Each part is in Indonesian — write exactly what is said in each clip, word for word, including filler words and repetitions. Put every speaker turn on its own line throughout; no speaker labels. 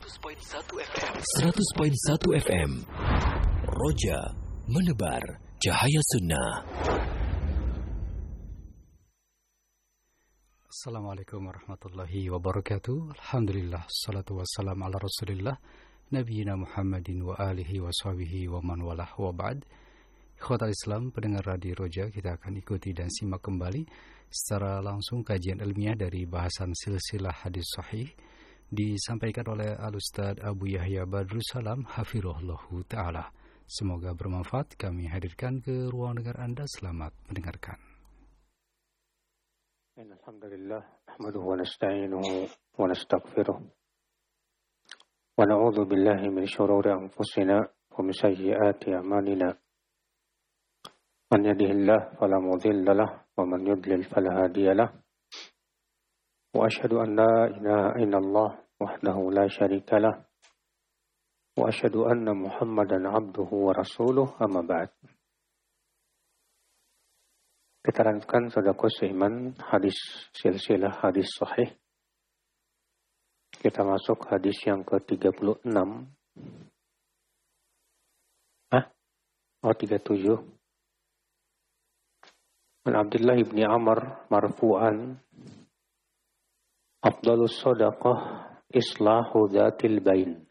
seratus koma satu F M. Roja menebar cahaya sunnah.
Assalamualaikum warahmatullahi wabarakatuh. Alhamdulillah, salatu wassalamu ala rasulillah, nabiyina Muhammadin wa alihi wa sahbihi wa man walah wa ba'd. Ikhwatal Islam, pendengar Radio Roja, kita akan ikuti dan simak kembali secara langsung kajian ilmiah dari bahasan silsilah hadis sahih disampaikan oleh Al-Ustadz Abu Yahya Badrussalam hafirullahu ta'ala. Semoga bermanfaat. Kami hadirkan ke ruang dengar Anda. Selamat mendengarkan.
Alhamdulillah, nahmaduhu wa nasta'inuhu wa nastaghfiruh. Wa na'udzu billahi min shururi anfusina wa min sayyiati a'malina. Man yahdihillahu fala mudilla lahu wa man yudlil fala hadiya lahu. Wa asyhadu an la ilaha illallah wahdahu la syarika lahu. Wa asyhadu anna Muhammadan 'abduhu wa rasuluh, amma ba'd. Kita lanjutkan saudaraku seiman hadis silsilah hadis sahih. Kita masuk hadis yang ke tiga puluh enam. Hah? Oh, tiga puluh tujuh. An Abdullah ibni Amr marfu'an, afdalus sadaqah islahu dzatil bain.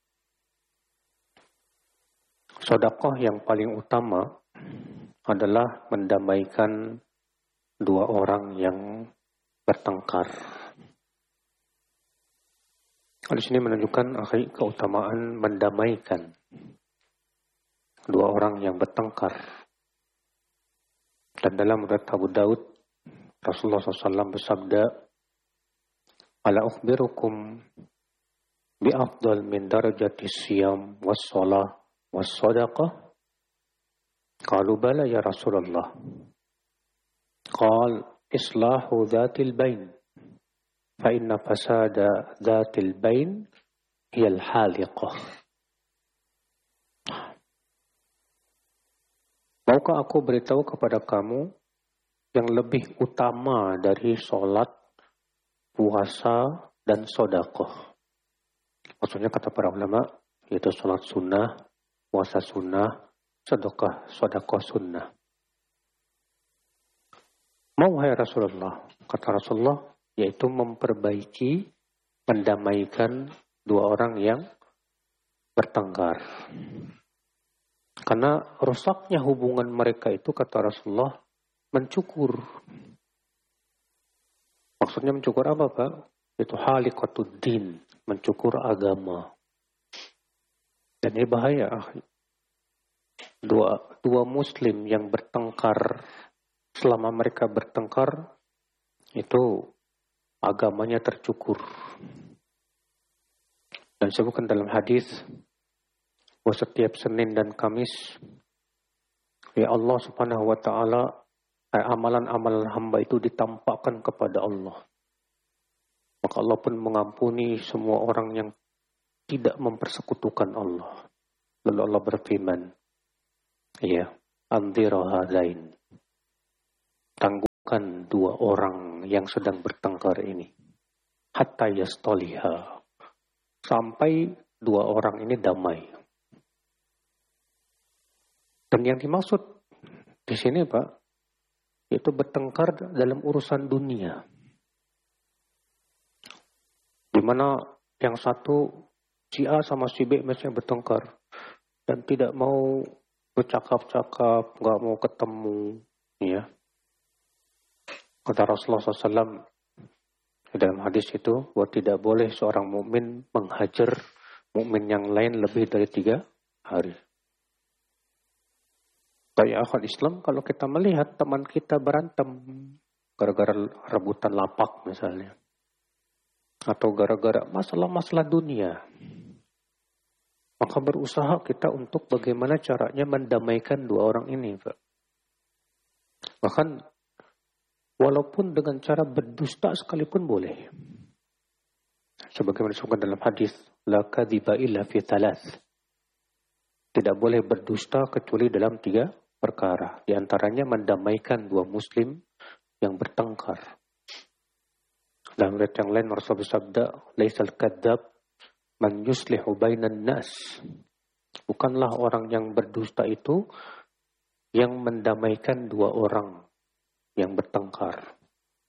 Sedekah yang paling utama adalah mendamaikan dua orang yang bertengkar. Di sini menunjukkan akhi keutamaan mendamaikan dua orang yang bertengkar. Dan dalam riwayat Abu Daud, Rasulullah shallallahu alaihi wasallam bersabda, "Ala ukhbirukum bi afdal min darajati siyam was shalah was sadaqah?" Qalu bala ya Rasulullah. Qal islahu dhatil bain fa inna fasada dhatil bain hiya al-haliqah. Maukah aku beritahu kepada kamu yang lebih utama dari sholat, puasa, dan sedekah? Maksudnya kata para ulama, yaitu sholat sunnah, puasa sunnah, sedekah, sedekah sunnah. Mau hai Rasulullah, kata Rasulullah, yaitu memperbaiki, mendamaikan dua orang yang bertengkar. Karena rusaknya hubungan mereka itu, kata Rasulullah, mencukur. Maksudnya mencukur apa, Pak? Itu haliqatud din, mencukur agama. Dan ini bahaya, akhi. Dua, dua muslim yang bertengkar, selama mereka bertengkar, itu agamanya tercukur. Dan disebutkan dalam hadis, bahwa setiap Senin dan Kamis, ya Allah subhanahu wa ta'ala, amalan-amalan hamba itu ditampakkan kepada Allah. Maka Allah pun mengampuni semua orang yang tidak mempersekutukan Allah. Lalu Allah berfirman, ya, andhira hadain, tangguhkan dua orang yang sedang bertengkar ini, hatta yastaliha, sampai dua orang ini damai. Dan yang dimaksud di sini, Pak, yaitu bertengkar dalam urusan dunia, di mana yang satu si A sama si B misalnya bertengkar dan tidak mau bercakap-cakap, nggak mau ketemu, ya. Kata Rasulullah shallallahu alaihi wasallam dalam hadis itu, bahwa tidak boleh seorang mukmin menghajar mukmin yang lain lebih dari tiga hari. Kayak akal Islam, kalau kita melihat teman kita berantem gara-gara rebutan lapak misalnya, atau gara-gara masalah-masalah dunia, maka berusaha kita untuk bagaimana caranya mendamaikan dua orang ini, Pak. Bahkan walaupun dengan cara berdusta sekalipun boleh. Sebagaimana disebutkan dalam hadis, la kadhiba illa fi thalath. Tidak boleh berdusta kecuali dalam tiga perkara. Di antaranya mendamaikan dua muslim yang bertengkar. Dalam riwayat yang lain Rasul bersabda, laisal kadzab man yuslihu bainan nas. Bukanlah orang yang berdusta itu yang mendamaikan dua orang yang bertengkar.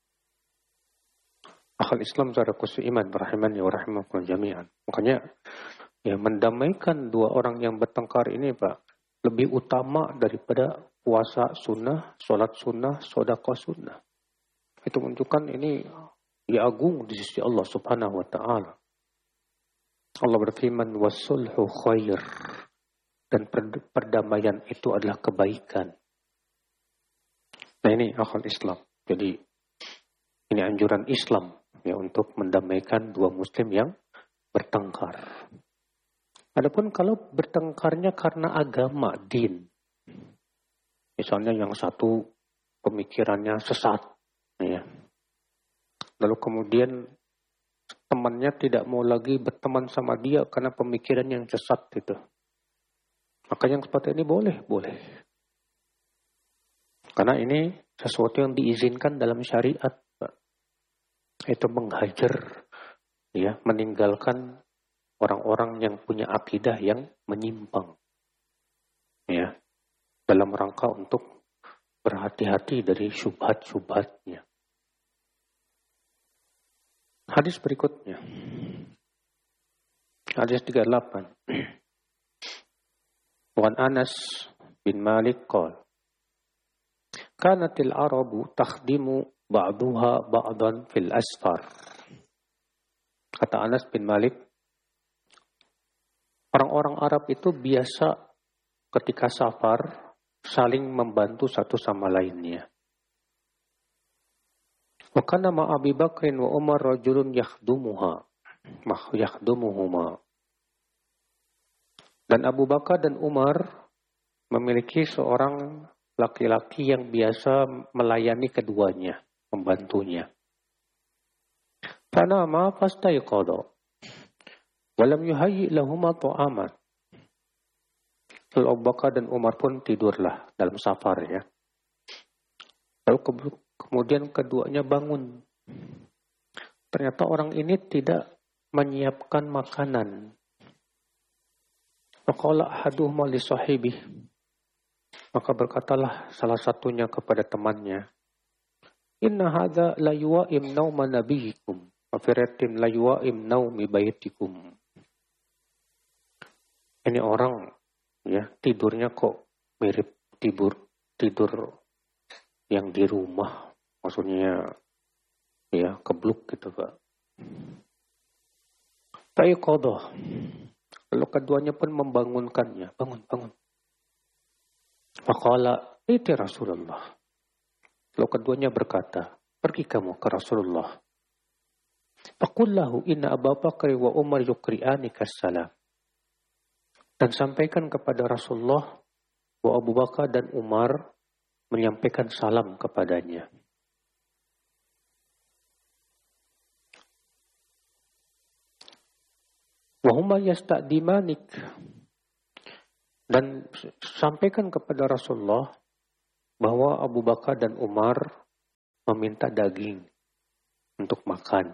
Akhal Islam secara khusus iman rahimani wa rahimakumullah jami'an. Makanya ya mendamaikan dua orang yang bertengkar ini Pak lebih utama daripada puasa sunnah, sholat sunnah, sedekah sunnah. Itu menunjukkan ini ya agung di sisi Allah Subhanahu wa taala. Allah berfirman wasulhu khair, dan perdamaian itu adalah kebaikan. Nah ini akal Islam. Jadi ini anjuran Islam ya untuk mendamaikan dua muslim yang bertengkar. Adapun kalau bertengkarnya karena agama, din. Misalnya yang satu pemikirannya sesat ya. Lalu kemudian temannya tidak mau lagi berteman sama dia karena pemikiran yang sesat itu. Maka yang seperti ini boleh, boleh. Karena ini sesuatu yang diizinkan dalam syariat, Pak. Itu menghajar, ya, meninggalkan orang-orang yang punya akidah yang menyimpang, ya, dalam rangka untuk berhati-hati dari syubhat-syubhatnya. Hadis berikutnya, hadis tiga puluh delapan. Wan Anas bin Malik qala kanatil arabu takhdimu ba'duha ba'dan fil asfar. Kata Anas bin Malik, orang-orang Arab itu biasa ketika safar saling membantu satu sama lainnya. Wa kana ma Abi Bakrin wa Umar rajulun yakhdumuha mah yakhdumuhuma. Dan Abu Bakar dan Umar memiliki seorang laki-laki yang biasa melayani keduanya, membantunya. Fanama fastayqadha wa lam yuhayyi lahumā ta'aman. Lalu Abu Bakar dan Umar pun tidurlah dalam safar ya. Lalu ke- kemudian keduanya bangun. Ternyata orang ini tidak menyiapkan makanan. Faqala ahaduhuma li sahibi. Maka berkatalah salah satunya kepada temannya, inna hadza la yuwa'im nauma nabiyikum wa firatim la yuwa'im naumi baitikum. Ini orang ya tidurnya kok mirip tidur tidur yang di rumah, maksudnya ya kebluk gitu Pak. Taiqadha. Lalu keduanya pun membangunkannya, bangun, bangun. Faqala iti Rasulullah. Lalu keduanya berkata, pergi kamu ke Rasulullah. Faqullahu inna Abu Bakar wa Umar yukri'ani kassalam. Dan sampaikan kepada Rasulullah bahwa Abu Bakar dan Umar menyampaikan salam kepadanya. Wahuma yasta'dimanik. Dan sampaikan kepada Rasulullah bahwa Abu Bakar dan Umar meminta daging untuk makan.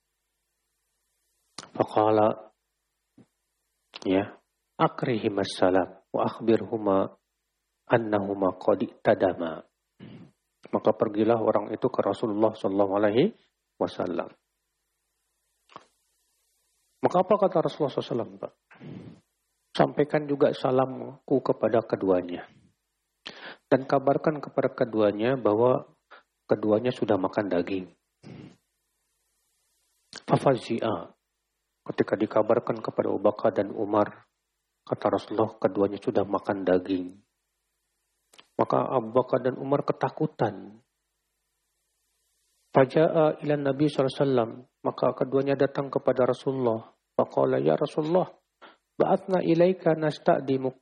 Faqala ya akrihim assalam wa akhbirhuma annahuma qad tadama. Maka pergilah orang itu ke Rasulullah sallallahu alaihi wasallam. Maka apa kata Rasulullah sallallahu alaihi wasallam, Pak? Sampaikan juga salamku kepada keduanya. Dan kabarkan kepada keduanya bahwa keduanya sudah makan daging. Fafazi'a. Ketika dikabarkan kepada Abu Bakar dan Umar, kata Rasulullah, keduanya sudah makan daging. Maka Abu Bakar dan Umar ketakutan. Faja'a ila Nabi sallallahu alaihi wasallam. Maka keduanya datang kepada Rasulullah. Faqala ya Rasulullah, ba'athna ilaika nasta'dimuk.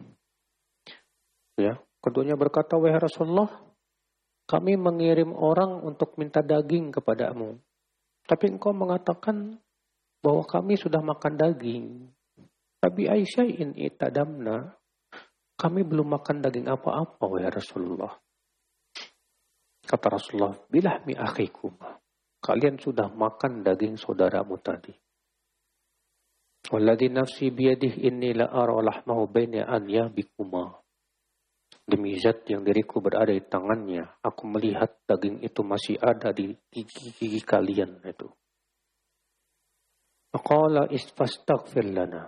Ya, keduanya berkata, wahai Rasulullah, kami mengirim orang untuk minta daging kepadamu. Tapi engkau mengatakan bahwa kami sudah makan daging. Tapi aisya'in itadamna. Kami belum makan daging apa-apa, wahai Rasulullah. Kata Rasulullah, bilahmi akhikum. Kalian sudah makan daging saudaramu tadi. Walladzi nafsi biyadihi inni la ara lahmahu baina anyabikuma. Demi zat yang diriku berada di tangannya, aku melihat daging itu masih ada di gigi-gigi kalian itu. Faqala istaghfir lana.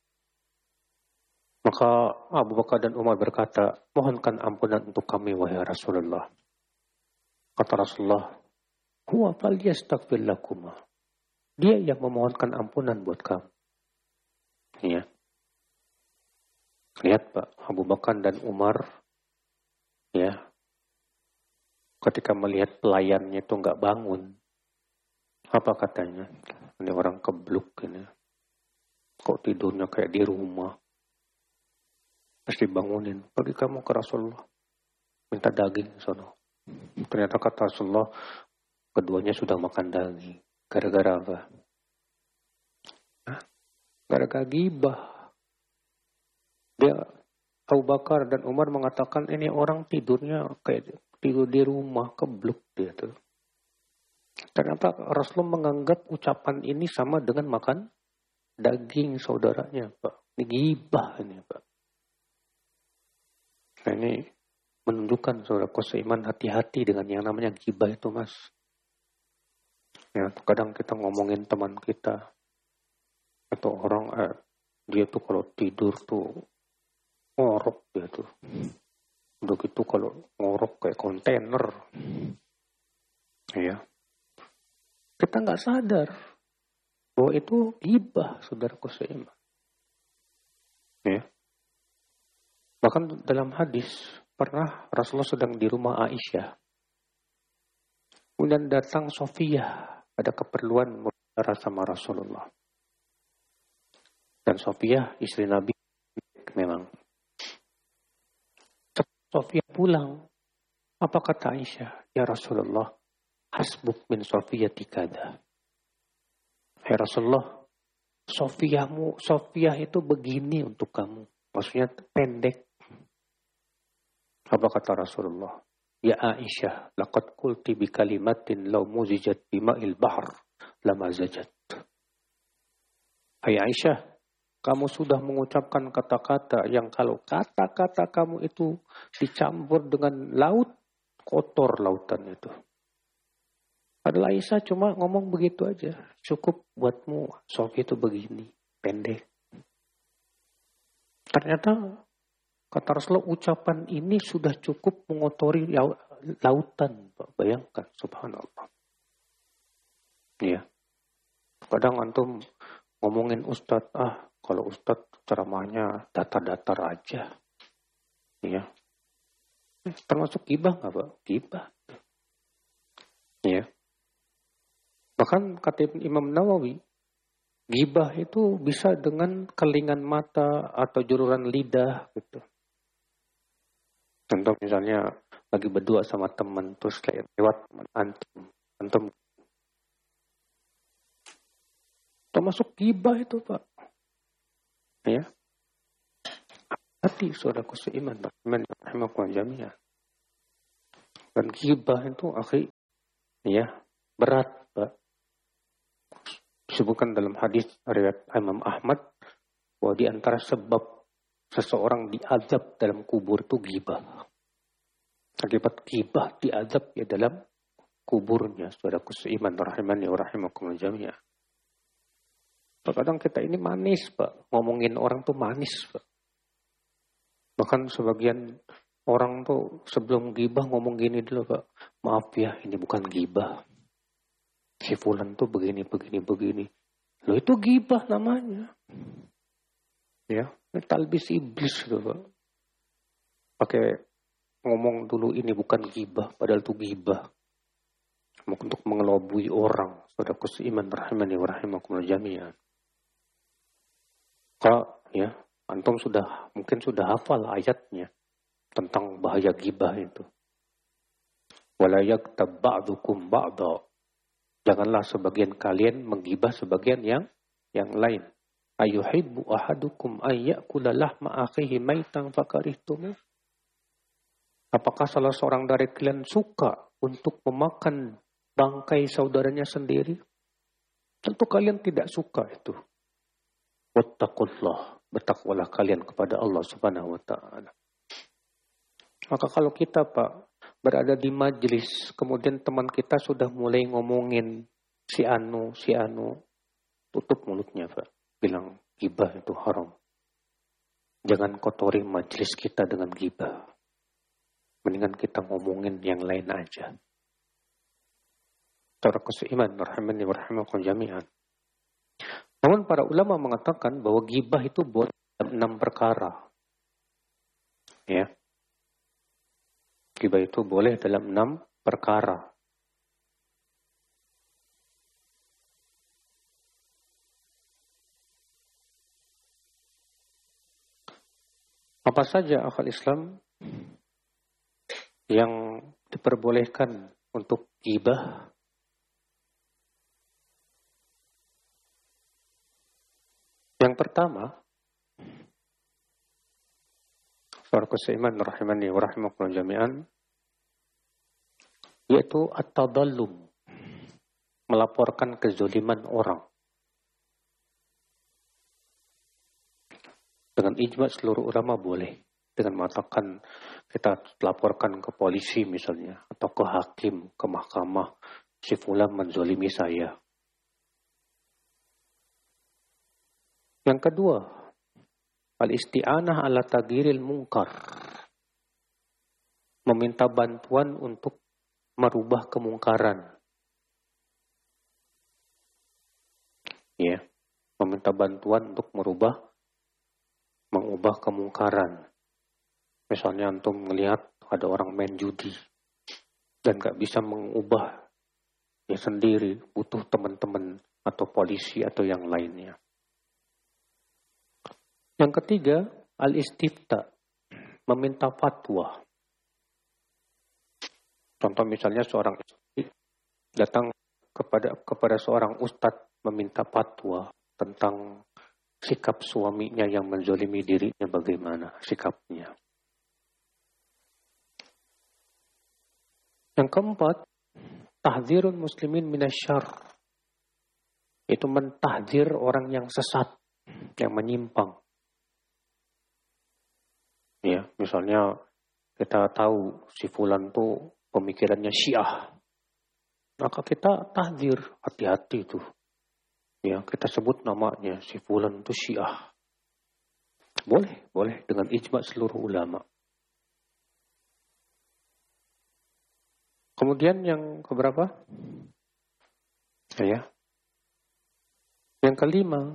Maka Abu Bakar dan Umar berkata, mohonkan ampunan untuk kami wahai Rasulullah. Kata Rasulullah, huwa falyastaghfir lakuma. Dia yang memohonkan ampunan buat kamu. Ya. Lihat Pak, Abu Bakar dan Umar, ya, ketika melihat pelayannya itu nggak bangun, apa katanya? Ini orang kebluk ini. Kok tidurnya kayak di rumah? Pasti bangunin. Pergi kamu ke Rasulullah, minta daging sono. Ternyata kata Rasulullah, keduanya sudah makan daging. Gara-gara apa? Hah? Gara-gara gibah. Dia, Abu Bakar dan Umar mengatakan ini orang tidurnya kayak tidur di rumah, kebluk dia tuh. Ternyata Rasulullah menganggap ucapan ini sama dengan makan daging saudaranya, Pak. Ini gibah ini, Pak. Nah ini menunjukkan saudaraku seiman, hati-hati dengan yang namanya gibah itu, Mas. Ya, kadang kita ngomongin teman kita atau orang eh, dia tuh kalau tidur tuh ngorok dia tuh. Udah gitu kalau ngorok kayak kontainer. Ya. Kita nggak sadar bahwa itu gibah, saudaraku seiman. Ya. Bahkan dalam hadis pernah Rasulullah sedang di rumah Aisyah. Kemudian datang Sofiyah, ada keperluan berbicara sama Rasulullah. Dan Sofiyah istri Nabi memang. Sofiyah pulang. Apa kata Aisyah? Ya Rasulullah, hasbuk min Sofiyati kada. Ya Rasulullah, Sofiyahmu, Sofiyah itu begini untuk kamu. Maksudnya pendek. Apa kata Rasulullah? Ya Aisyah, laqad qulti bi kalimatin law muzijat bima'il bahr lama zajat. Hai Aisyah, kamu sudah mengucapkan kata-kata yang kalau kata-kata kamu itu dicampur dengan laut, kotor lautan itu. Padahal Aisyah cuma ngomong begitu aja. Cukup buatmu, Sofi itu begini, pendek. Ternyata kata Rasulullah, ucapan ini sudah cukup mengotori lautan. Bayangkan, subhanallah. Iya. Kadang antum ngomongin Ustadz, ah kalau Ustadz ceramahnya datar-datar aja. Iya. Termasuk gibah nggak Pak? Gibah. Iya. Bahkan kata Imam Nawawi, gibah itu bisa dengan kelingan mata atau juluran lidah gitu. Contoh misalnya lagi berdua sama teman terus kayak lewat antum, antum termasuk gibah itu Pak. Ya. Hati saudaraku seiman, rahimakumullah jami'an. Dan gibah itu akhi ya berat Pak. Disebutkan dalam hadis riwayat Imam Ahmad bahwa di antara sebab seseorang diazab dalam kubur itu gibah. Akibat gibah diazab ya dalam kuburnya. Saudaraku seiman rahimani wa rahimakumullah jami'an. Terkadang kita ini manis Pak. Ngomongin orang tuh manis Pak. Bahkan sebagian orang tuh sebelum gibah ngomong gini dulu Pak. Maaf ya ini bukan gibah. Si fulan tuh begini, begini, begini. Loh itu gibah namanya. Ya, talbis iblis itu Pak. Pakai ngomong dulu ini bukan gibah, padahal itu gibah. Untuk mengelabui orang. Saudaraku seiman rahimani wa rahimakumullah jami'an. Kak, ya, antum sudah mungkin sudah hafal ayatnya tentang bahaya gibah itu. Wala yaktab ba'dukum ba'da. Janganlah sebagian kalian menggibah sebagian yang yang lain. Ayuhibbu ahadukum ay ya'kula lahma akhihi maitan fakarihtum. Apakah salah seorang dari kalian suka untuk memakan bangkai saudaranya sendiri? Tentu kalian tidak suka itu. Wattaqullah, bertakwalah kalian kepada Allah Subhanahu wa taala. Maka kalau kita, Pak, berada di majelis, kemudian teman kita sudah mulai ngomongin si anu, si anu, tutup mulutnya, Pak. Bilang gibah itu haram. Jangan kotori majelis kita dengan gibah. Mendingan kita ngomongin yang lain aja. Saudara seiman, rahimani wa rahimakum jami'an. Namun para ulama mengatakan bahwa gibah itu boleh dalam enam perkara. Ya. Gibah itu boleh dalam enam perkara. Apa saja akal Islam yang diperbolehkan untuk gibah? Yang pertama, saudara seiman rahimani wa rahimakum jami'an, yaitu at-tadallum, melaporkan kezaliman orang. Dengan ijma seluruh ulama boleh. Dengan mengatakan kita laporkan ke polisi misalnya, atau ke hakim, ke mahkamah, si fulan menzalimi saya. Yang kedua, al-isti'anah ala taghyiril munkar. Meminta bantuan untuk merubah kemungkaran. Ya, meminta bantuan untuk merubah mengubah kemungkaran. Misalnya antum melihat ada orang main judi dan gak bisa mengubah ya sendiri, butuh teman-teman atau polisi atau yang lainnya. Yang ketiga, al-istifta, meminta fatwa. Contoh misalnya seorang istri datang kepada kepada seorang ustadz meminta fatwa tentang sikap suaminya yang menzalimi dirinya, bagaimana sikapnya. Yang keempat, tahdzirul muslimin minasyarr, itu mentahdzir orang yang sesat, yang menyimpang. Ya, misalnya kita tahu si fulan tuh pemikirannya Syiah, maka kita tahdzir, hati-hati tuh. Ya, kita sebut namanya si fulan itu Syiah. Boleh, boleh dengan ijma seluruh ulama. Kemudian yang keberapa? Ya. Yang kelima,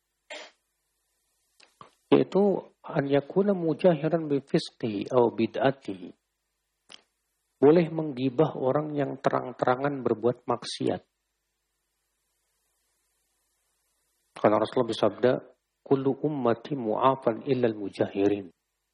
yaitu an yakuna mujahiran bi fisqihi aw bid'atihi. Boleh menggibah orang yang terang-terangan berbuat maksiat. Karena Rasulullah bersabda, kullu ummati mu'afan illal mujahirin.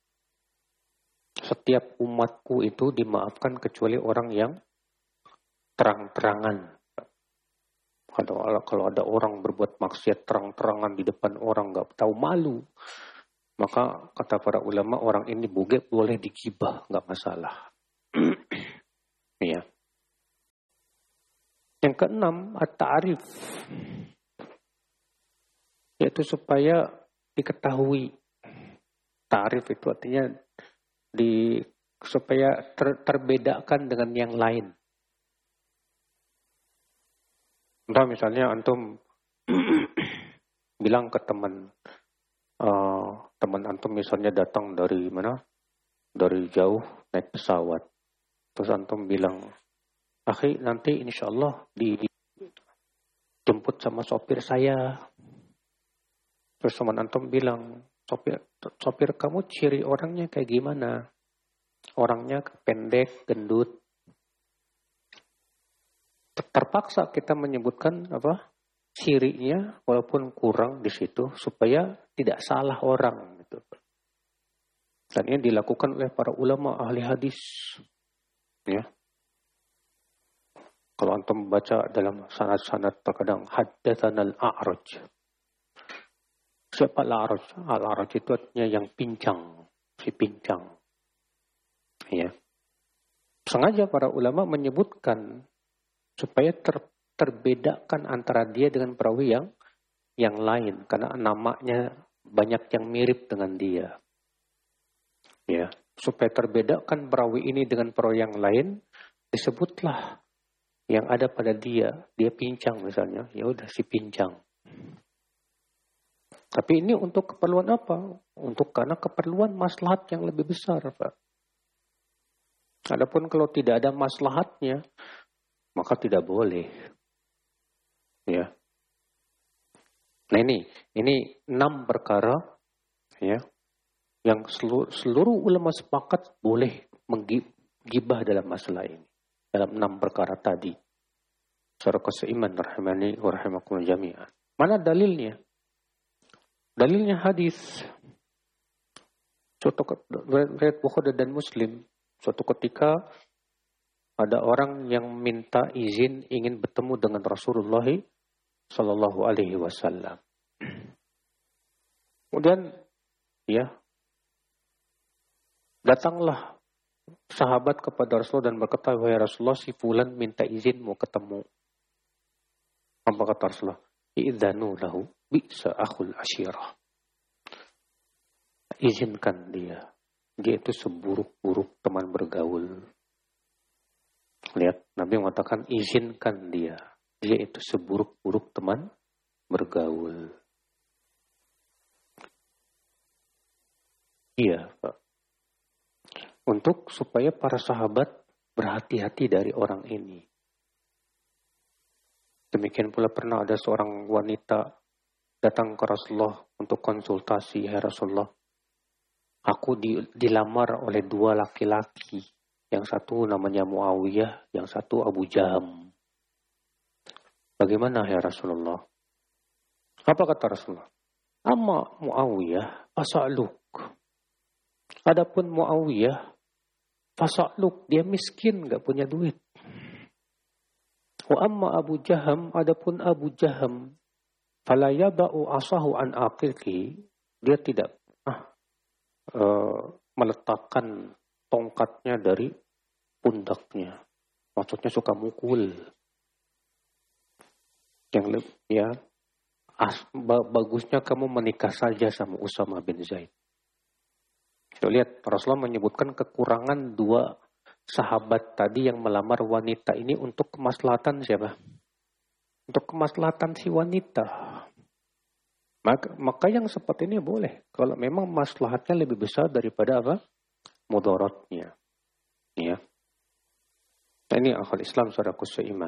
Setiap umatku itu dimaafkan kecuali orang yang terang-terangan. Kalau, kalau ada orang berbuat maksiat terang-terangan di depan orang, nggak tahu malu, maka kata para ulama orang ini boleh boleh digibah, nggak masalah. Ya. Yang keenam, at-ta'rif, yaitu supaya diketahui. Ta'rif itu artinya di supaya ter, terbedakan dengan yang lain. Entah misalnya antum bilang ke teman, uh, teman antum misalnya datang dari mana? Dari jauh naik pesawat. Terus antum bilang, akhi nanti insya Allah dijemput sama sopir saya. Terus teman antum bilang, sopir, sopir kamu ciri orangnya kayak gimana? Orangnya pendek, gendut. Terpaksa kita menyebutkan apa cirinya walaupun kurang di situ supaya tidak salah orang gitu. Dan ini dilakukan oleh para ulama ahli hadis. Ya. Kalau antum baca dalam sanad-sanad terkadang haddatsanal a'raj. Siapa al-a'raj? Al-a'raj itu artinya yang pincang, si pincang. Ya. Sengaja para ulama menyebutkan supaya ter, terbedakan antara dia dengan perawi yang yang lain karena namanya banyak yang mirip dengan dia. Ya, supaya terbedakan perawi ini dengan perawi yang lain, disebutlah yang ada pada dia. Dia pincang misalnya, ya udah si pincang. Tapi ini untuk keperluan apa? Untuk karena keperluan maslahat yang lebih besar, Pak. Adapun kalau tidak ada maslahatnya, maka tidak boleh. Ya. Nah ini, ini enam perkara, ya, yang seluruh, seluruh ulama sepakat boleh menggibah dalam masalah ini. Dalam enam perkara tadi. Saudara seiman rahimani wa rahimakumullah jami'an. Mana dalilnya? Dalilnya hadis. Suatu riwayat Bukhari dan Muslim. Suatu ketika ada orang yang minta izin ingin bertemu dengan Rasulullah Sallallahu Alaihi Wasallam. Kemudian, ya, datanglah sahabat kepada Rasulullah dan berkata, wahai Rasulullah, si fulan minta izin mau ketemu. Apa kata Rasulullah? Idzanu lahu bi'sa akhul asyirah. Izinkan dia. Dia itu seburuk-buruk teman bergaul. Lihat, Nabi mengatakan izinkan dia. Dia itu seburuk-buruk teman bergaul. Iya, Pak. Untuk supaya para sahabat berhati-hati dari orang ini. Demikian pula pernah ada seorang wanita datang ke Rasulullah untuk konsultasi. Ya Rasulullah, aku dilamar oleh dua laki-laki. Yang satu namanya Muawiyah, yang satu Abu Jaham. Bagaimana ya Rasulullah? Apa kata Rasulullah? Amma Muawiyah fasaluk. Adapun Muawiyah fasaluk, dia miskin, gak punya duit. Wa amma Abu Jaham, adapun Abu Jaham, fala yaba'u asahu an aqiqi, dia tidak ah, uh, meletakkan tongkatnya dari pundaknya. Maksudnya suka mukul. Yang lebih, ya, as, bagusnya kamu menikah saja sama Usama bin Zaid. Kita lihat, Rasulullah menyebutkan kekurangan dua sahabat tadi yang melamar wanita ini untuk kemaslahatan siapa? Untuk kemaslahatan si wanita. Maka, maka yang seperti ini boleh. Kalau memang maslahatnya lebih besar daripada apa? Mudaratnya. Ya. Nah, ini akal Islam saudaraku seiman.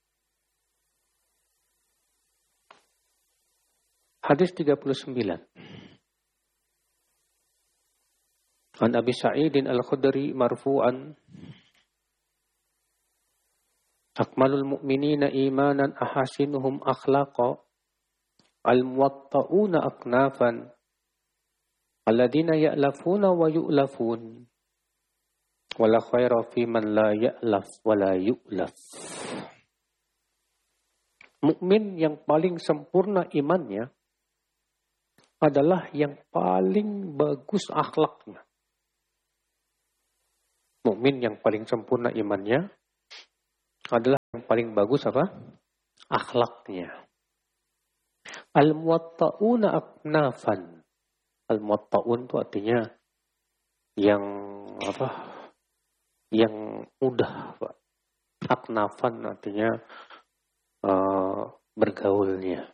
Hadis tiga puluh sembilan. An Abi Sa'idin Al-Khudri marfu'an akmalul mu'minina imanan ahasinuhum akhlaqa al-muwatta'una aknafan alladina ya'lafuna wa yu'lafun wala khaira fi man la ya'laf wa la yu'laf. Mukmin yang paling sempurna imannya adalah yang paling bagus akhlaknya. Mukmin yang paling sempurna imannya adalah yang paling bagus apa? Akhlaknya. Al-muwatta'una aknafan. Al-muwatta'un itu artinya yang apa? Yang mudah, Pak. Aknafan artinya uh, bergaulnya.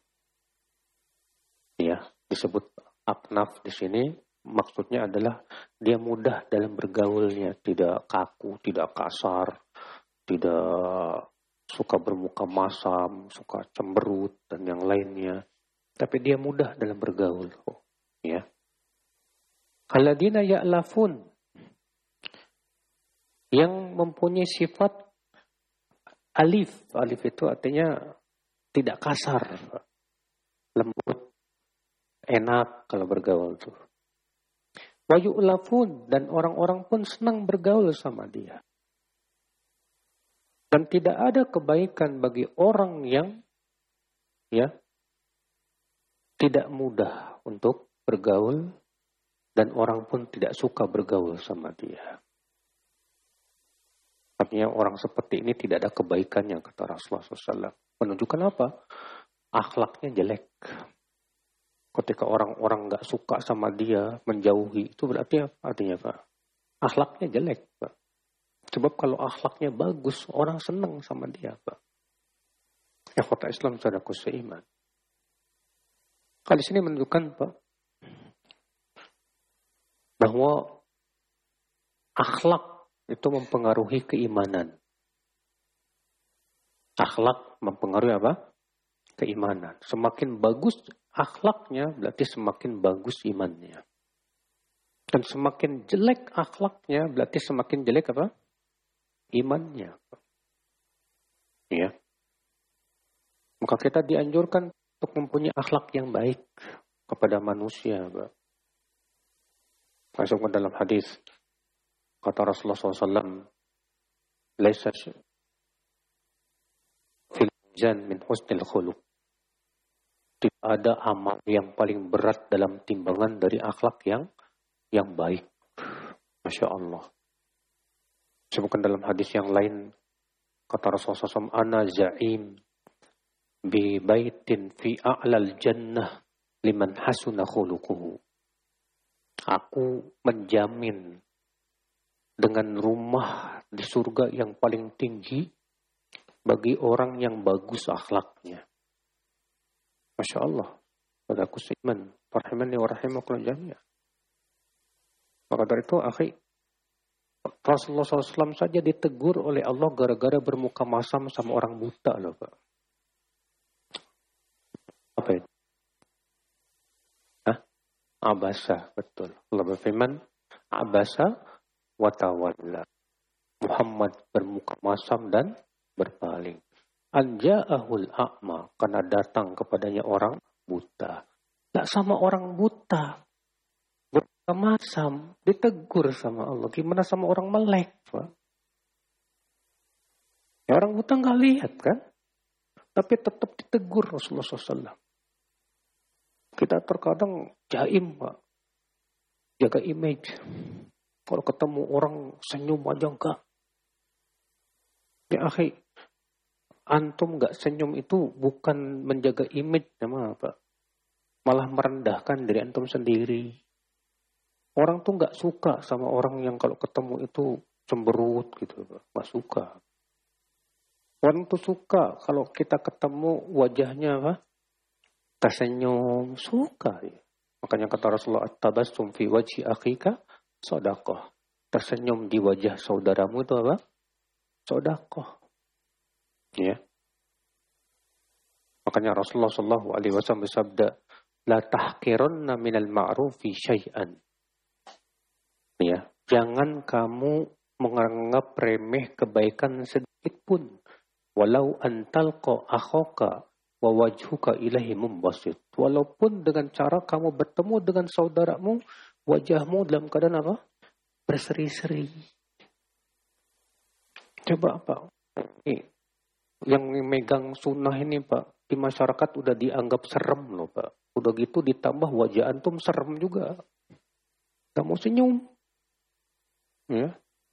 Ya, disebut aknaf di sini. Maksudnya adalah dia mudah dalam bergaulnya, tidak kaku, tidak kasar, tidak suka bermuka masam, suka cemberut dan yang lainnya. Tapi dia mudah dalam bergaul, ya. Alladzina ya'lafun, yang mempunyai sifat alif. Alif itu artinya tidak kasar, lembut, enak kalau bergaul tuh. Wa yu'lafun, dan orang-orang pun senang bergaul sama dia. Dan tidak ada kebaikan bagi orang yang ya tidak mudah untuk bergaul dan orang pun tidak suka bergaul sama dia. Artinya orang seperti ini tidak ada kebaikannya, kata Rasulullah shallallahu alaihi wasallam. Menunjukkan apa? Akhlaknya jelek. Ketika orang-orang nggak suka sama dia, menjauhi, itu berarti apa artinya Pak? Akhlaknya jelek Pak. Sebab kalau akhlaknya bagus, orang senang sama dia Pak. Ya kota Islam saudaraku seiman. Kali sini menunjukkan Pak, bahwa akhlak itu mempengaruhi keimanan. Akhlak mempengaruhi apa? Keimanan. Semakin bagus akhlaknya, berarti semakin bagus imannya. Dan semakin jelek akhlaknya, berarti semakin jelek apa? Imannya. Ya. Maka kita dianjurkan untuk mempunyai akhlak yang baik kepada manusia. Masuk ke dalam hadis, kata Rasulullah shallallahu alaihi wasallam, "Laisa fil mizan min husnil khuluq." Tidak ada amal yang paling berat dalam timbangan dari akhlak yang yang baik. Masya Allah. Sebutkan dalam hadis yang lain, kata Rasulullah shallallahu alaihi wasallam, "Ana za'im bi baitin fi a'lal jannah liman hasuna khuluquhu." Aku menjamin dengan rumah di surga yang paling tinggi bagi orang yang bagus akhlaknya. Masya Allah. Padaku seiman. Rahimani wa rahimakumullah jami'an. Maka dari itu, akhi, Rasulullah shallallahu alaihi wasallam saja ditegur oleh Allah gara-gara bermuka masam sama orang buta loh Pak. Apa itu? Hah? Abasa, betul. Allah berfirman, Abasa wa tawalla. Muhammad bermuka masam dan berpaling. Anja'ahul a'ma, karena datang kepadanya orang buta. Tidak sama orang buta. Bermuka masam, ditegur sama Allah. Gimana sama orang melek, Pak? Ya, orang buta nggak lihat kan? Tapi tetap ditegur Rasulullah shallallahu alaihi wasallam. Kita terkadang jaim, Pak. Jaga image. Kalau ketemu orang senyum aja enggak. Ya akhi, antum enggak senyum itu bukan menjaga image nama Pak. Malah merendahkan diri antum sendiri. Orang tuh enggak suka sama orang yang kalau ketemu itu cemberut gitu, Pak. Enggak suka. Orang tuh suka kalau kita ketemu wajahnya apa? Tersenyum, suka ya. Makanya kata Rasulullah, at-tabassum fi wajhi akhika shadaqah. Tersenyum di wajah saudaramu itu apa? Shadaqah. Ya. Makanya Rasulullah sallallahu alaihi wasallam bersabda, la tahqiranna minal ma'rufi syai'an. Ya, jangan kamu menganggap remeh kebaikan sedikit pun. Walau antalqa akhaka wa wajhuka ilahi mumbasit. Walaupun dengan cara kamu bertemu dengan saudaramu, wajahmu dalam keadaan apa? Berseri-seri. Coba Pak, ini, yang megang sunnah ini Pak, di masyarakat udah dianggap serem loh Pak. Udah gitu ditambah wajah antum serem juga. Kamu senyum. Ya.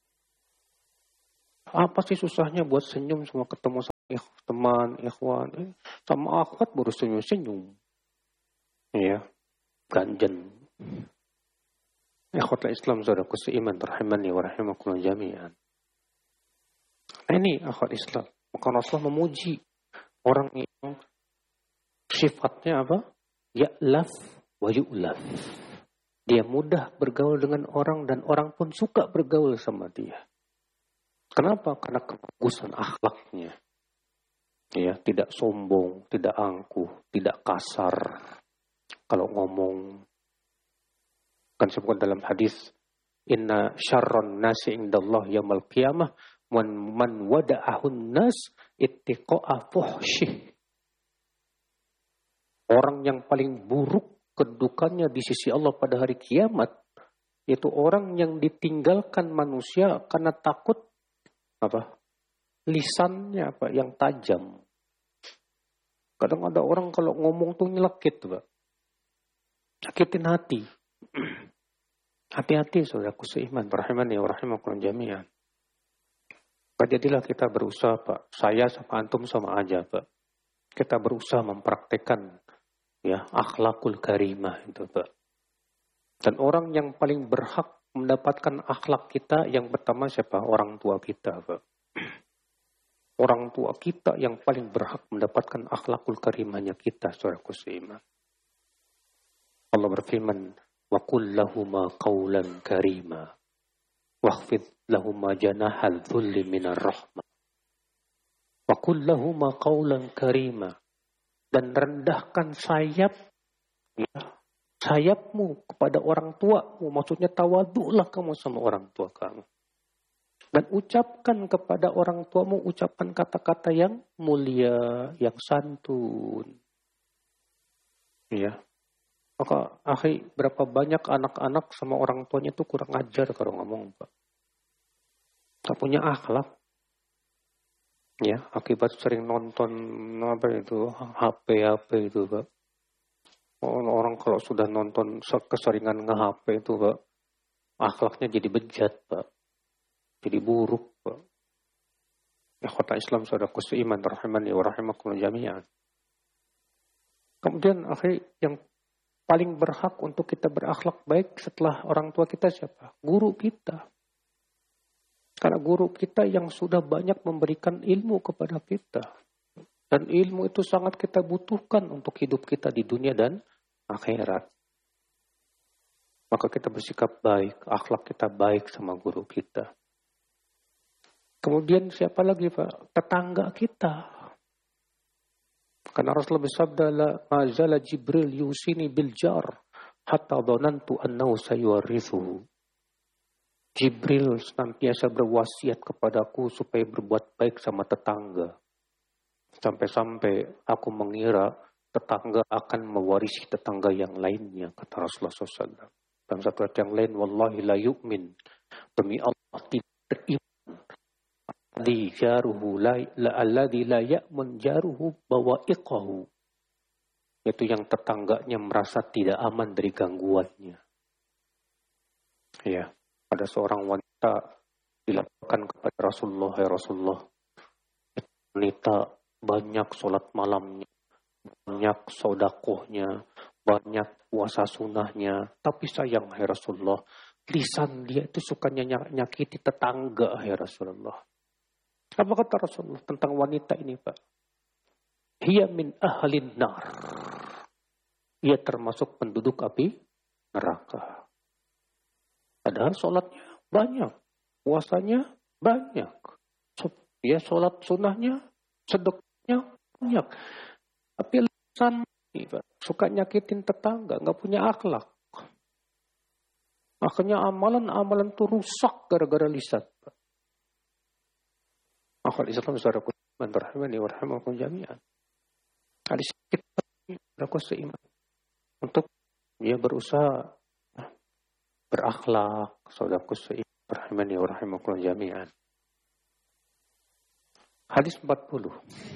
Apa sih susahnya buat senyum semua ketemu sama teman, ikhwan, eh, sama akhwat baru senyum-senyum. Ya, ganjen. Ikhwatul Islam saudaraku seiman rahimani wa rahimakumullah jami'an. Nah, ini akhwat Islam. Maka Rasulullah memuji orang yang sifatnya apa? Ya'laf wa yu'laf. Dia mudah bergaul dengan orang dan orang pun suka bergaul sama dia. Kenapa? Karena kebagusan akhlaknya. Ya, tidak sombong, tidak angkuh, tidak kasar. Kalau ngomong, kan sebutkan dalam hadis, inna syarron nasi indallah yaumil qiyamah man man wada'ahun nas ittiqa'a fuhsyih. Orang yang paling buruk kedudukannya di sisi Allah pada hari kiamat, yaitu orang yang ditinggalkan manusia karena takut apa? Lisannya apa? Yang tajam. Kadang ada orang kalau ngomong tuh nyelekit, Pak. Sakitin hati. Hati-hati saudaraku seiman, rahimani wa rahimakumullah jami'an. Jadilah kita berusaha, Pak. Saya sama antum sama aja, Pak. Kita berusaha mempraktekkan Ya, akhlakul karimah itu, Pak. Dan orang yang paling berhak mendapatkan akhlak kita yang pertama siapa? Orang tua kita, Pak. Orang tua kita yang paling berhak mendapatkan akhlakul karimahnya kita, saudaraku seiman. Allah berfirman, wa qul lahuma qawlan karima wakhfid lahuma janahal dhulli minar rahmah. Wa qul lahuma qawlan karima, dan rendahkan sayap ya, sayapmu kepada orang tuamu, maksudnya tawaduklah kamu sama orang tua kamu. Dan ucapkan kepada orang tuamu ucapan kata-kata yang mulia, yang santun. Ya. Maka, akhi, berapa banyak anak-anak sama orang tuanya itu kurang ajar kalau ngomong, Pak. Tak punya akhlak. Ya, akibat sering nonton apa itu, H P H P itu, Pak. Orang kalau sudah nonton keseringan nge-H P itu, Pak, akhlaknya jadi bejat, Pak. Jadi buruk, Pak. Ya, kota Islam saudaraku seiman rahimani wa rahimakumullah jami'an. Kemudian akhi, yang paling berhak untuk kita berakhlak baik setelah orang tua kita siapa? Guru kita. Karena guru kita yang sudah banyak memberikan ilmu kepada kita. Dan ilmu itu sangat kita butuhkan untuk hidup kita di dunia dan akhirat. Maka kita bersikap baik, akhlak kita baik sama guru kita. Kemudian siapa lagi, Pak? Tetangga kita. Karena Rasulullah bersabda, la mazala Jibril yusini bil jar hatta dhanantu annahu sayuwarithuhu. Jibril senantiasa berwasiat kepadaku supaya berbuat baik sama tetangga. Sampai-sampai aku mengira tetangga akan mewarisi tetangga yang lainnya, kata Rasulullah shallallahu alaihi wasallam. Dalam satu ayat yang lain, wallahi la yu'min, demi Allah tidak beriman. Alladhi jaruhu la alladhi la ya'mun jaruhu bawa'iqahu, yaitu yang tetangganya merasa tidak aman dari gangguannya. Ya, ada seorang wanita dilaporkan kepada Rasulullah, ya Rasulullah, wanita banyak sholat malamnya, banyak sodakohnya, banyak puasa sunnahnya, tapi sayang, ya Rasulullah, lisan dia itu sukanya nyakiti tetangga, ya Rasulullah. Apa kata Rasulullah tentang wanita ini, Pak? Hiya min ahlin nar. Ia termasuk penduduk api neraka. Padahal sholatnya banyak, puasanya banyak. Dia sholat sunnahnya, sedekahnya banyak. Tapi lisan ini, Pak, suka nyakitin tetangga, nggak punya akhlak. Akhirnya amalan-amalan itu rusak gara-gara lisan, Pak. Akal Islam saudaraku seiman rahimani wa rahimakum jami'an. Hadis kita saudaraku seiman untuk dia berusaha berakhlak, saudaraku seiman rahimani wa rahimakum jami'an. Hadis empat puluh.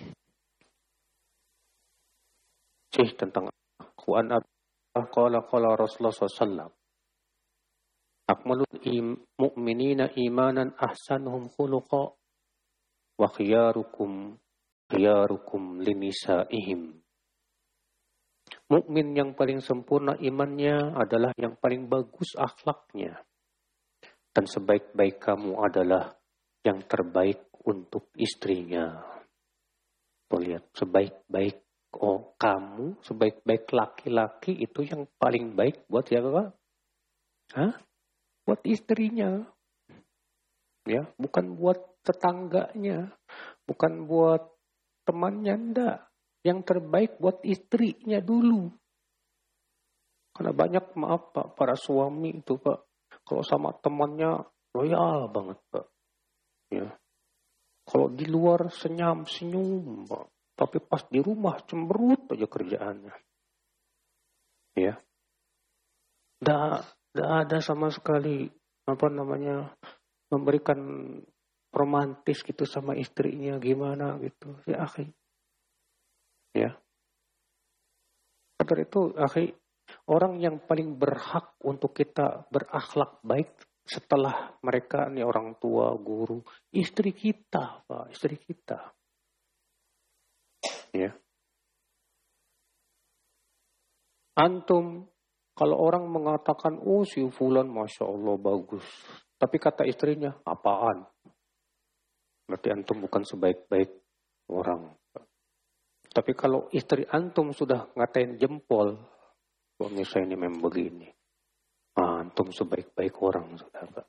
Cih tentang Quran qala qala Rasulullah sallallahu alaihi wasallam. Akmalul mu'minina imanan ahsanuhum khuluqa wa khiyarukum khiyarukum linisaihim. Mukmin yang paling sempurna imannya adalah yang paling bagus akhlaknya. Dan sebaik-baik kamu adalah yang terbaik untuk istrinya. Tuh lihat, sebaik-baik oh kamu, sebaik-baik laki-laki itu yang paling baik buat siapa, Pak? Hah? Buat istrinya. Ya, bukan buat tetangganya, bukan buat temannya, enggak. Yang terbaik buat istrinya dulu. Karena banyak, maaf Pak, para suami itu, Pak, kalau sama temannya loyal banget, Pak. Ya. Kalau di luar senyum-senyum, Pak. Tapi pas di rumah cemberut aja kerjaannya. Ya. Enggak, enggak ada sama sekali apa namanya memberikan romantis gitu sama istrinya gimana gitu. Ya, akhi. Ya. Karena itu, akhi, orang yang paling berhak untuk kita berakhlak baik setelah mereka nih orang tua, guru, istri kita, Pak, istri kita. Ya. Antum, kalau orang mengatakan, oh si fulan Masya Allah bagus. Tapi kata istrinya, apaan? Berarti antum bukan sebaik-baik orang. Tapi kalau istri antum sudah ngatain jempol, suami saya ini memang begini. Ah, antum sebaik-baik orang, saudara.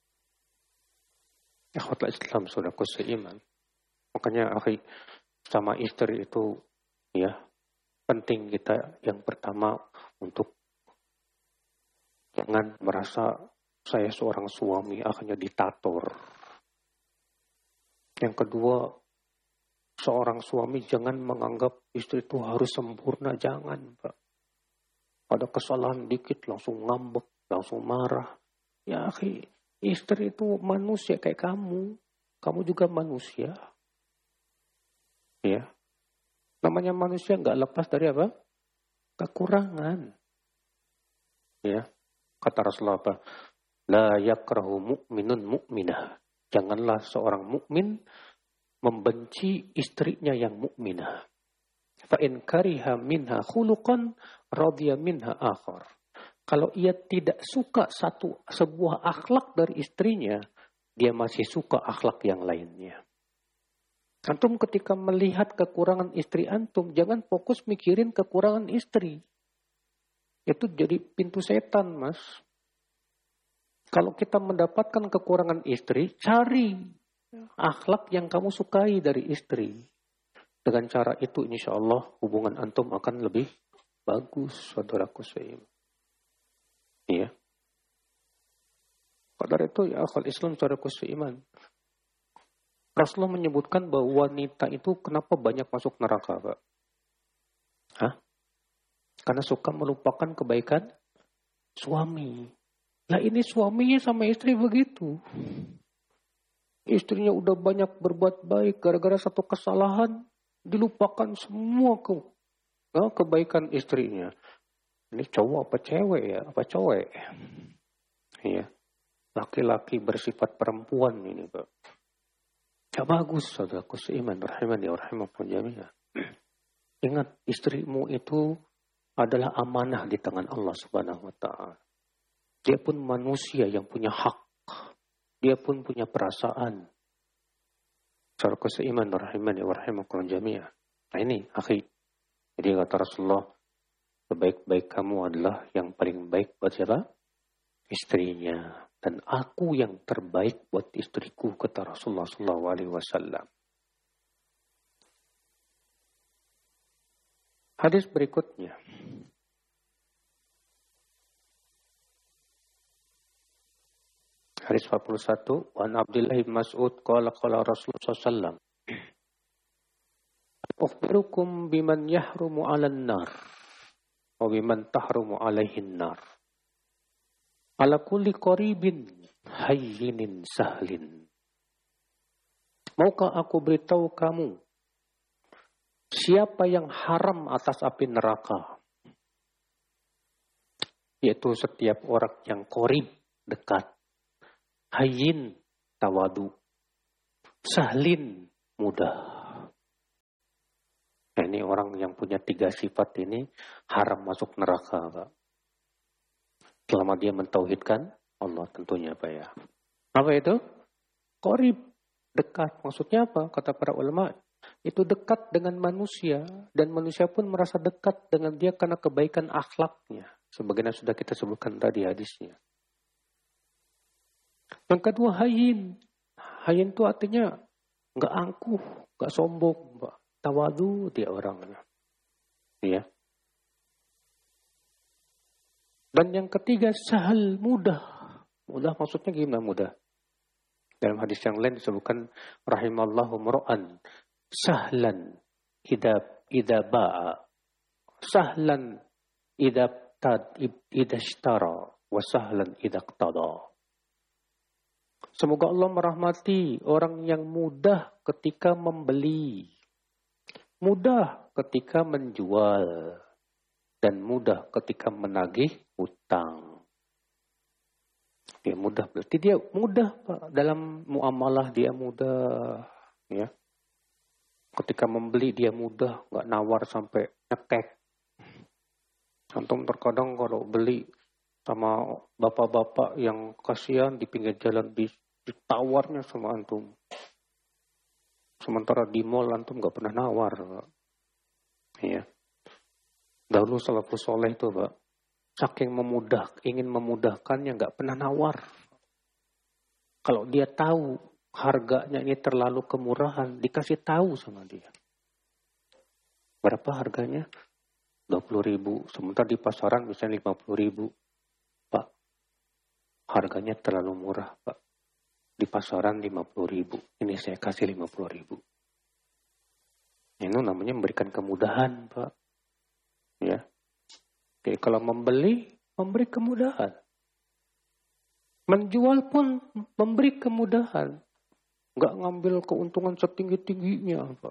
Ikhwatul Islam, saudaraku seiman. Makanya, akhi, sama istri itu, ya, penting kita yang pertama untuk jangan merasa saya seorang suami akhirnya diktator. Yang kedua, seorang suami jangan menganggap istri itu harus sempurna. Jangan, Pak. Ada kesalahan dikit langsung ngambek, langsung marah. Ya, akhi, istri itu manusia kayak kamu. Kamu juga manusia. Ya. Namanya manusia nggak lepas dari apa? Kekurangan. Ya. Kata Rasulullah apa? La yakrahu mu'minun mu'minah. Janganlah seorang mukmin membenci istrinya yang mukminah. Fa in kariha minha khuluqan radiya minha akhar. Kalau ia tidak suka satu sebuah akhlak dari istrinya, dia masih suka akhlak yang lainnya. Antum ketika melihat kekurangan istri antum, jangan fokus mikirin kekurangan istri. Itu jadi pintu setan, Mas. Kalau kita mendapatkan kekurangan istri, cari akhlak yang kamu sukai dari istri. Dengan cara itu, insya Allah hubungan antum akan lebih bagus, saudaraku seiman. Iya. Pada itu, ya akal Islam, saudaraku seiman. Rasulullah menyebutkan bahwa wanita itu kenapa banyak masuk neraka, Pak? Hah? Karena suka melupakan kebaikan suami. Nah ini suaminya sama istri begitu. Istrinya udah banyak berbuat baik, gara-gara satu kesalahan, dilupakan semua ke, nah, kebaikan istrinya. Ini cowok apa cewek ya? Apa cowok? Iya. Laki-laki bersifat perempuan ini, Pak. Ya bagus, saudaraku seiman, rahimani wa rahimakum jami'an. Ingat, istrimu itu adalah amanah di tangan Allah Subhanahu wa taala. Dia pun manusia yang punya hak. Dia pun punya perasaan. Saudaraku seiman, rahimani wa rahimakum jami'an. Nah ini, akhi. Jadi kata Rasulullah, sebaik-baik kamu adalah yang paling baik buat siapa? Istrinya. Dan aku yang terbaik buat istriku, kata Rasulullah sallallahu alaihi wasallam. Hadis berikutnya. Hadis empat puluh satu. Wa an Abdullah bin Mas'ud qala qala Rasulullah sallallahu alaihi wasallam. Ukhbirukum biman yahrumu 'alan nar wa biman tahrumu 'alaihin nar. Ala kulli qaribin hayyinin sahlin. Maukah aku beritahu kamu siapa yang haram atas api neraka? Yaitu setiap orang yang qarib, dekat. Hayyin, tawadu. Sahlin, mudah. Nah, ini orang yang punya tiga sifat ini haram masuk neraka, Pak. Selama dia mentauhidkan Allah tentunya, Pak ya. Apa itu? Qarib, dekat. Maksudnya apa? Kata para ulama, itu dekat dengan manusia. Dan manusia pun merasa dekat dengan dia karena kebaikan akhlaknya. Sebagaimana sudah kita sebutkan tadi hadisnya. Yang kedua, hayyin. Hayyin itu artinya nggak angkuh, nggak sombong, Pak. Tawadu dia orangnya. Ya. Dan yang ketiga, sahal, mudah. Mudah maksudnya gimana mudah? Dalam hadis yang lain disebutkan rahimallahu mur'an sahlan idza idza ba'a, sahlan idza tad idza ishtara, wa sahlan idza iqtada. Semoga Allah merahmati orang yang mudah ketika membeli, mudah ketika menjual, dan mudah ketika menagih hutang. Dia mudah, berarti dia mudah, Pak. Dalam muamalah dia mudah, ya. Ketika membeli dia mudah, nggak nawar sampai nyekek. Antum terkadang kalau beli sama bapak-bapak yang kasihan di pinggir jalan ditawarnya sama antum. Sementara di mall antum nggak pernah nawar, Pak. Iya. Dahulu salafus soleh itu, Pak, saking memudah, ingin memudahkannya nggak pernah nawar. Kalau dia tahu harganya ini terlalu kemurahan, dikasih tahu sama dia. Berapa harganya? dua puluh ribu. Sementara di pasaran misalnya lima puluh ribu. Pak, harganya terlalu murah, Pak. Di pasaran lima puluh ribu. Ini saya kasih lima puluh ribu. Ini namanya memberikan kemudahan, Pak. Ya. Oke, kalau membeli, memberi kemudahan. Menjual pun memberi kemudahan. Nggak ngambil keuntungan setinggi-tingginya, Pak.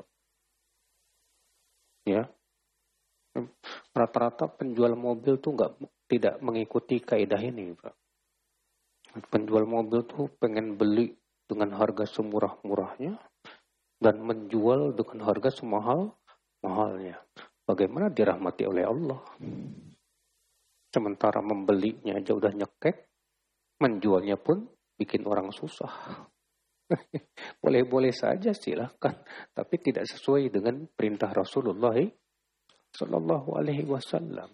Ya. Rata-rata penjual mobil tuh nggak tidak mengikuti kaidah ini, Pak. Penjual mobil tuh pengen beli dengan harga semurah-murahnya dan menjual dengan harga semahal-mahalnya. Bagaimana dirahmati oleh Allah? Sementara membelinya aja udah nyekek, menjualnya pun bikin orang susah. Boleh-boleh saja silakan, tapi tidak sesuai dengan perintah Rasulullah Sallallahu Alaihi Wasallam.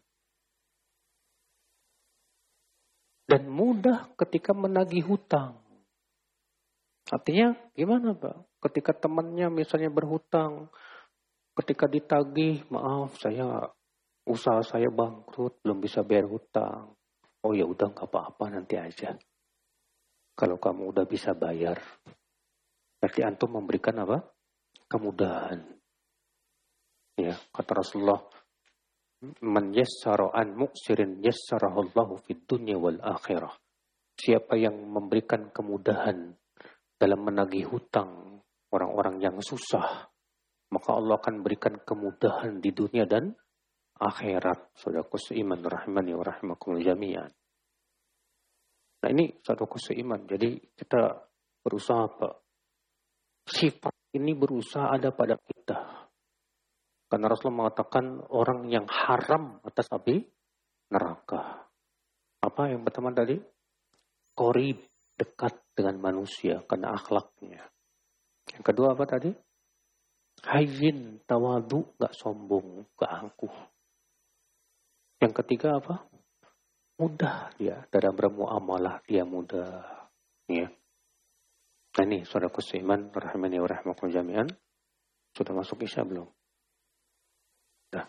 Dan mudah ketika menagih hutang. Artinya gimana, Pak? Ketika temannya misalnya berhutang, ketika ditagih, maaf saya usaha saya bangkrut, belum bisa bayar hutang. Oh ya udah nggak apa-apa, nanti aja. Kalau kamu udah bisa bayar, berarti antum memberikan apa? Kemudahan. Ya, kata Rasulullah, man yassara an muksirin yassarahullahu fid dunya wal akhirah. Siapa yang memberikan kemudahan dalam menagih hutang orang-orang yang susah, maka Allah akan berikan kemudahan di dunia dan akhirat. Saudaraku seiman rahimani wa rahimakumul jami'an. Nah ini saudaraku seiman. Jadi kita berusaha, Pak. Sifat ini berusaha ada pada kita. Karena Rasulullah mengatakan orang yang haram atas api neraka. Apa yang pertama tadi? Qorib, dekat dengan manusia karena akhlaknya. Yang kedua apa tadi? Hayyin, tawadu, gak sombong, gak angkuh. Yang ketiga apa? Mudah dia dalam bermuamalah, dia mudah. Ya. Nah ini saudaraku seiman rahimani wa rahimakumullah jami'an. Sudah masuk Isya belum? Dah.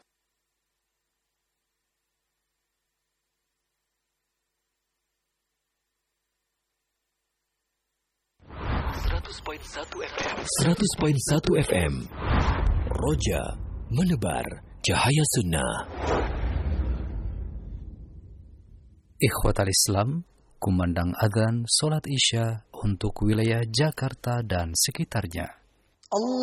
seratus koma satu F M seratus koma satu F M Roja menebar cahaya sunnah.
Ikhwatal Islam, kumandang adzan salat Isya untuk wilayah Jakarta dan sekitarnya. Allah